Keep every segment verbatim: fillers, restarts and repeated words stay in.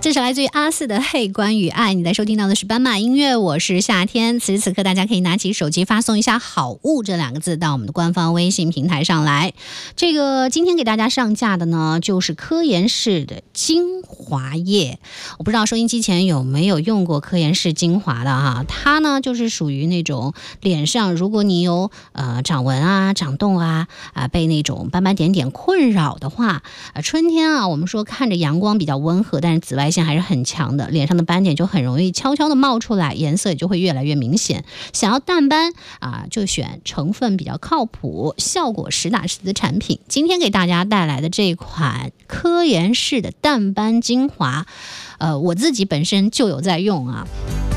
这是来自于阿四的《嘿关于爱》，你在收听到的是斑马音乐，我是夏天。此时此刻大家可以拿起手机发送一下好物这两个字到我们的官方微信平台上来。这个今天给大家上架的呢就是科颜氏的精华液，我不知道收音机前有没有用过科颜氏精华的哈，它呢就是属于那种脸上如果你有呃长纹啊长痘啊啊、呃、被那种斑斑点点困扰的话，呃春天啊我们说看着阳光比较温和，但是紫外线还是很强的，脸上的斑点就很容易悄悄的冒出来，颜色也就会越来越明显。想要淡斑啊，就选成分比较靠谱、效果实打实的产品。今天给大家带来的这款科颜氏的淡斑精华，呃，我自己本身就有在用啊。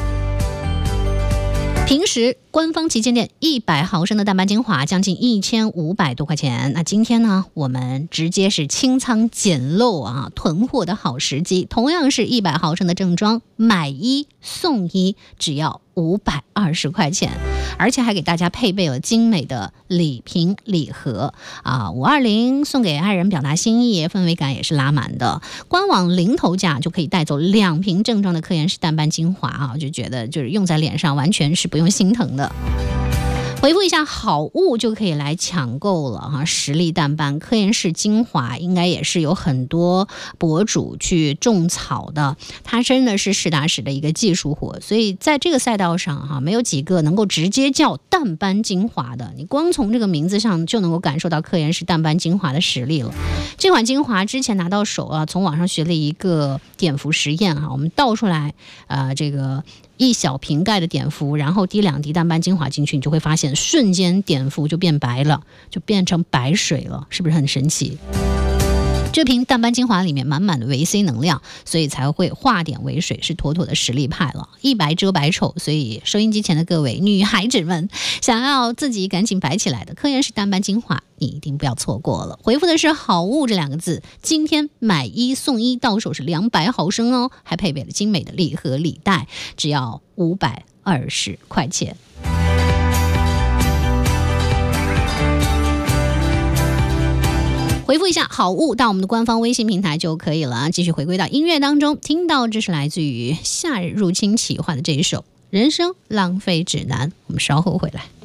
平时官方旗舰店一百毫升的淡斑精华将近一千五百多块钱，那今天呢我们直接是清仓捡漏啊，囤货的好时机。同样是一百毫升的正装，买一送一，只要五百二十块钱，而且还给大家配备了精美的礼瓶礼盒啊，五二零送给爱人表达心意，氛围感也是拉满的。官网零头价就可以带走两瓶正装的科颜氏淡斑精华啊，就觉得就是用在脸上完全是不用心疼的。回复一下好物就可以来抢购了哈，实力淡斑科颜氏精华应该也是有很多博主去种草的，它真的是实打实的一个技术活，所以在这个赛道上哈，没有几个能够直接叫淡斑精华的，你光从这个名字上就能够感受到科颜氏淡斑精华的实力了。这款精华之前拿到手啊，从网上学了一个碘伏实验哈，我们倒出来呃这个一小瓶盖的碘伏，然后滴两滴淡斑精华进去，你就会发现瞬间碘伏就变白了，就变成白水了，是不是很神奇？这瓶淡斑精华里面满满的维 C 能量，所以才会化碘为水，是妥妥的实力派了，一白遮百丑。所以收音机前的各位女孩子们，想要自己赶紧白起来的科颜氏淡斑精华，你一定不要错过了。回复的是好物这两个字，今天买一送一，到手是两百毫升哦，还配备了精美的礼盒礼袋，只要五百二十块钱。回复一下好物到我们的官方微信平台就可以了。继续回归到音乐当中，听到这是来自于夏日入侵企划的这一首《人生浪费指南》，我们稍后回来。